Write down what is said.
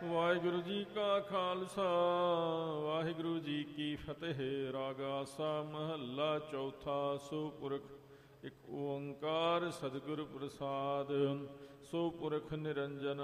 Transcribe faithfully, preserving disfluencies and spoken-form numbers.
ਵਾਹਿਗੁਰੂ ਜੀ ਕਾ ਖਾਲਸਾ ਵਾਹਿਗੁਰੂ ਜੀ ਕੀ ਫਤਿਹ। ਰਾਗ ਆਸਾ ਮਹੱਲਾ ਚੌਥਾ। ਸੋ ਪੁਰਖ ਇੱਕ ਓੰਕਾਰ ਸਤਿਗੁਰ ਪ੍ਰਸਾਦ। ਸੋ ਪੁਰਖ ਨਿਰੰਜਨ